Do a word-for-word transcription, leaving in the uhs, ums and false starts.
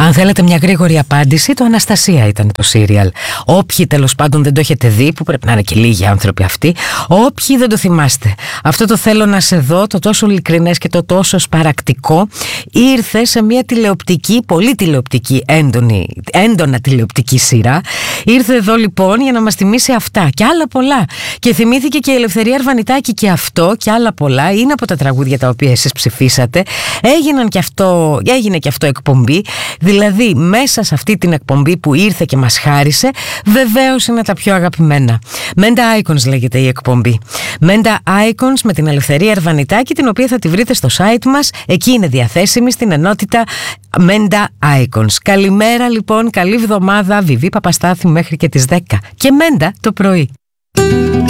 Αν θέλετε μια γρήγορη απάντηση, το Αναστασία ήταν το σύριαλ. Όποιοι τέλος πάντων δεν το έχετε δει, που πρέπει να είναι και λίγοι άνθρωποι αυτοί, όποιοι δεν το θυμάστε, αυτό το θέλω να σε δω, το τόσο ειλικρινές και το τόσο σπαρακτικό, ήρθε σε μια τηλεοπτική, πολύ τηλεοπτική, έντονη, έντονα τηλεοπτική σειρά. Ήρθε εδώ λοιπόν για να μας θυμίσει αυτά και άλλα πολλά. Και θυμήθηκε και η Ελευθερία Αρβανιτάκη και αυτό και άλλα πολλά. Είναι από τα τραγούδια τα οποία εσείς ψηφίσατε. Έγιναν και αυτό, έγινε και αυτό εκπομπή. Δηλαδή μέσα σε αυτή την εκπομπή που ήρθε και μας χάρισε, βεβαίως είναι τα πιο αγαπημένα. Menda Icons λέγεται η εκπομπή. Menda Icons με την Ελευθερία Αρβανιτάκη, την οποία θα τη βρείτε στο site μας. Εκεί είναι διαθέσιμη στην ενότητα Menda Icons. Καλημέρα λοιπόν, καλή εβδομάδα. Βιβί Παπαστάθη μέχρι και τις δέκα και Menda το πρωί.